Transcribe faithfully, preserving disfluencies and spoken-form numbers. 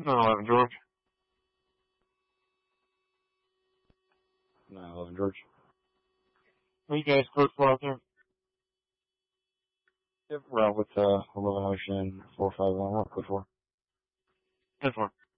nine eleven George. nine eleven George. Are you guys close for out there? Yep, we're out with uh, eleven Ocean four five one. What, code four? ten four.